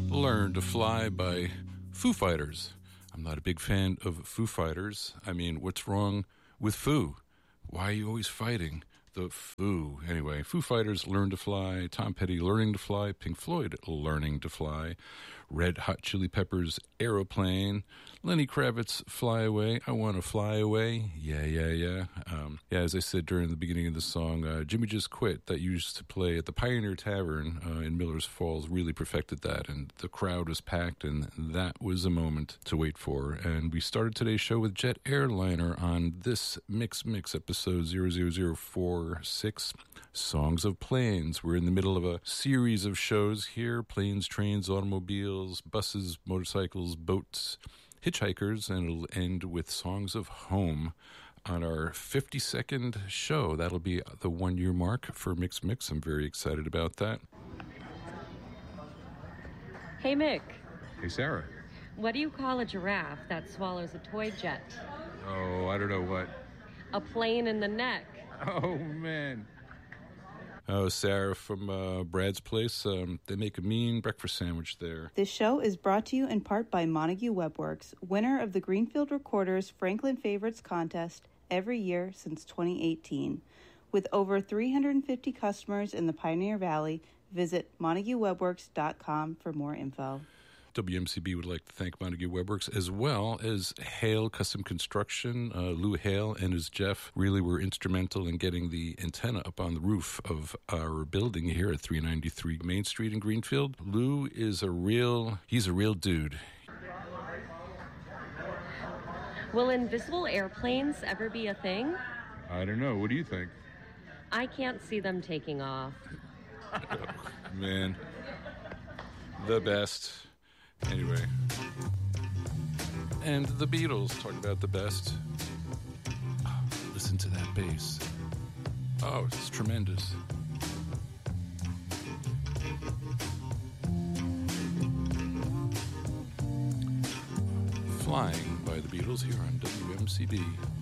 Learn to Fly by Foo Fighters. I'm not a big fan of Foo Fighters. I mean, what's wrong with Foo? Why are you always fighting the Foo? Anyway, Foo Fighters, Learn to Fly. Tom Petty, Learning to Fly. Pink Floyd, Learning to Fly. Red Hot Chili Peppers, Aeroplane. Lenny Kravitz, Fly Away. I Want to Fly Away. Yeah. As I said during the beginning of the song, Jimmy Just Quit, that used to play at the Pioneer Tavern in Miller's Falls, really perfected that. And the crowd was packed, and that was a moment to wait for. And we started today's show with Jet Airliner on this Mix episode 00046, Songs of Planes. We're in the middle of a series of shows here: planes, trains, automobiles, buses, motorcycles, boats, hitchhikers, and it'll end with Songs of Home on our 52nd show. That'll be the 1 year mark for Mix. I'm very excited about that. Hey, Mick. Hey, Sarah. What do you call a giraffe that swallows a toy jet? Oh, I don't know what. A plane in the neck. Oh, man. Oh, Sarah from Brad's Place. They make a mean breakfast sandwich there. This show is brought to you in part by Montague Webworks, winner of the Greenfield Recorders Franklin Favorites Contest every year since 2018. With over 350 customers in the Pioneer Valley, visit MontagueWebworks.com for more info. WMCB would like to thank Montague Webworks as well as Hale Custom Construction. Lou Hale and his Jeff really were instrumental in getting the antenna up on the roof of our building here at 393 Main Street in Greenfield. Lou is he's a real dude. Will invisible airplanes ever be a thing? I don't know. What do you think? I can't see them taking off. Oh, man. The best. Anyway. And the Beatles, talking about the best. Oh, listen to that bass. Oh, it's tremendous. Flying by the Beatles here on WMCB.